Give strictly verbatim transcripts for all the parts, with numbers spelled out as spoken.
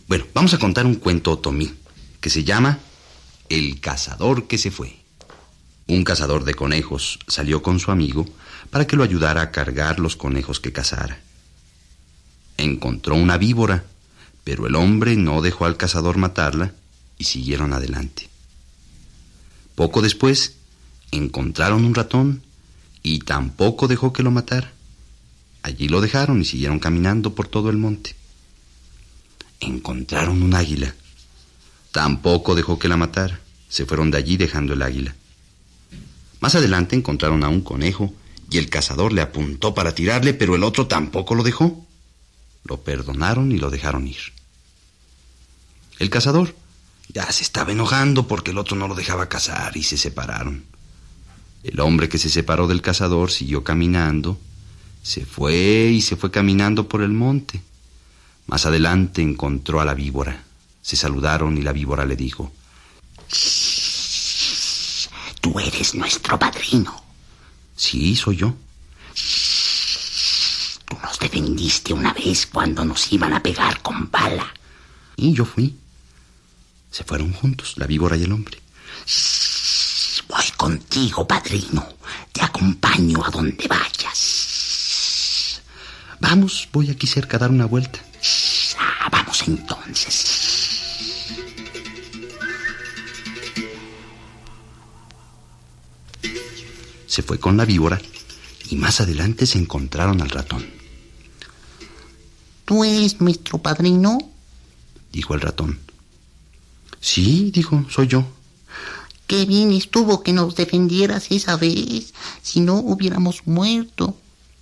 Bueno, vamos a contar un cuento otomí que se llama El cazador que se fue. Un cazador de conejos salió con su amigo para que lo ayudara a cargar los conejos que cazara. Encontró una víbora, pero el hombre no dejó al cazador matarla y siguieron adelante. Poco después encontraron un ratón y tampoco dejó que lo matara. Allí lo dejaron y siguieron caminando por todo el monte. Encontraron un águila. Tampoco dejó que la matara. Se fueron de allí dejando el águila. Más adelante encontraron a un conejo y el cazador le apuntó para tirarle, pero el otro tampoco lo dejó. Lo perdonaron y lo dejaron ir. El cazador ya se estaba enojando porque el otro no lo dejaba cazar y se separaron. El hombre que se separó del cazador siguió caminando. Se fue y se fue caminando por el monte. Más adelante encontró a la víbora. Se saludaron y la víbora le dijo: Tú eres nuestro padrino. Sí, soy yo. Tú nos defendiste una vez cuando nos iban a pegar con bala. Y yo fui. Se fueron juntos, la víbora y el hombre. Voy contigo, padrino. Te acompaño a donde vayas. Vamos, voy aquí cerca a dar una vuelta. Ah, vamos entonces. Se fue con la víbora y más adelante se encontraron al ratón. ¿Tú eres nuestro padrino?, dijo el ratón. Sí, dijo, soy yo. Qué bien estuvo que nos defendieras esa vez, si no hubiéramos muerto.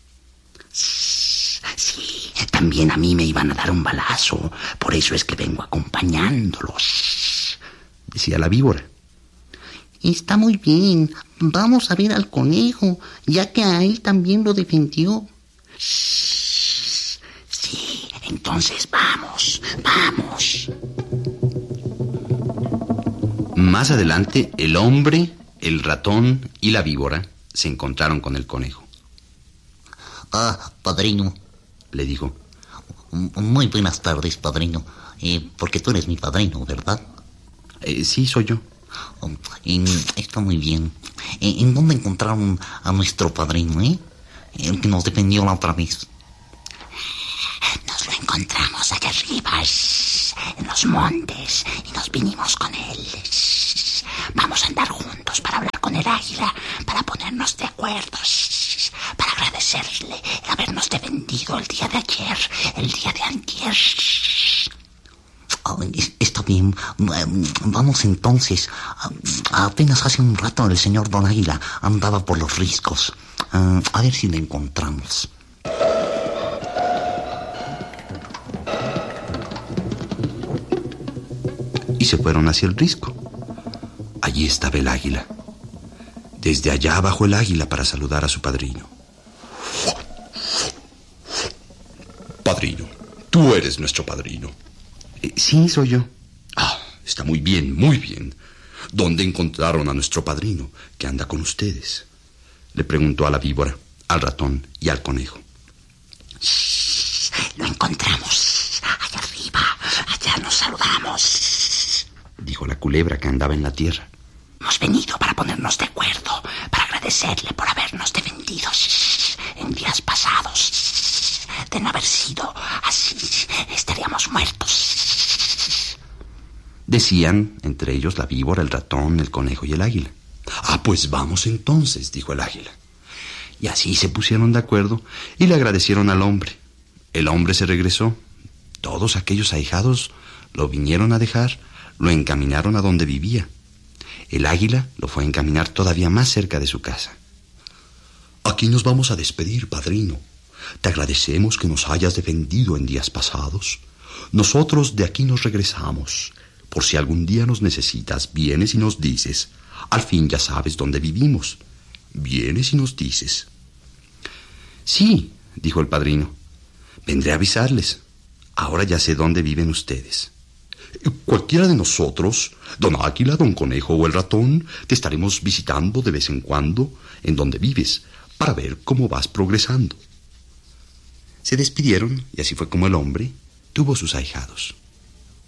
Sí, también a mí me iban a dar un balazo, por eso es que vengo acompañándolos, decía la víbora. Está muy bien, vamos a ver al conejo, ya que a él también lo defendió. Sí, entonces vamos, vamos. Más adelante, el hombre, el ratón y la víbora se encontraron con el conejo. Ah, padrino, le dijo. Muy buenas tardes, padrino, eh, porque tú eres mi padrino, ¿verdad? Eh, sí, soy yo. Oh, eh, está muy bien. Eh, ¿En dónde encontraron a nuestro padrino, eh? El que nos defendió la otra vez. Nos lo encontramos allá arriba, en los montes, y nos vinimos con él. Vamos a andar juntos para hablar con el águila, para ponernos de acuerdo, para agradecerle el habernos defendido el día de ayer, el día de antier. Oh, está bien, vamos entonces. Apenas hace un rato el señor Don Águila andaba por los riscos. Uh, a ver si le encontramos. Y se fueron hacia el risco. Allí estaba el águila. Desde allá bajó el águila para saludar a su padrino. Padrino, tú eres nuestro padrino. Eh, sí, soy yo. Ah, está muy bien, muy bien. ¿Dónde encontraron a nuestro padrino que anda con ustedes?, le preguntó a la víbora, al ratón y al conejo. Shh, lo encontramos allá arriba, allá nos saludamos, dijo la culebra que andaba en la tierra. Hemos venido para ponernos de acuerdo, para agradecerle por habernos defendido en días pasados. De no haber sido así, estaríamos muertos, decían entre ellos la víbora, el ratón, el conejo y el águila. Ah, pues vamos entonces, dijo el águila. Y así se pusieron de acuerdo y le agradecieron al hombre. El hombre se regresó. Todos aquellos ahijados lo vinieron a dejar, lo encaminaron a donde vivía. El águila lo fue a encaminar todavía más cerca de su casa. Aquí nos vamos a despedir, padrino. Te agradecemos que nos hayas defendido en días pasados. Nosotros de aquí nos regresamos. Por si algún día nos necesitas, vienes y nos dices. Al fin ya sabes dónde vivimos. Vienes y nos dices. Sí, dijo el padrino. Vendré a avisarles. Ahora ya sé dónde viven ustedes. Cualquiera de nosotros, don Águila, don Conejo o el ratón, te estaremos visitando de vez en cuando en donde vives, para ver cómo vas progresando. Se despidieron y así fue como el hombre tuvo sus ahijados.